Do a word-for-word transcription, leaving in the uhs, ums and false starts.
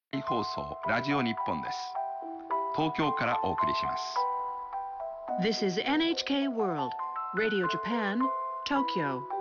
放送ラジオ日本です。東京からお送りします。 This is エヌエイチケー World Radio Japan, Tokyo.